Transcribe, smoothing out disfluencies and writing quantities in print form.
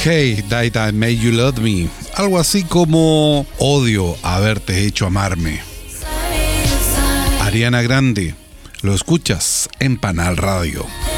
Hey, That I Made You Love Me. Algo así como odio haberte hecho amarme. Ariana Grande. Lo escuchas en Panal Radio.